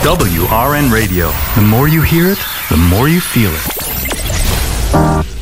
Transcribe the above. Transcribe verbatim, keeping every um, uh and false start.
W R N Radio. The more you hear it, the more you feel it.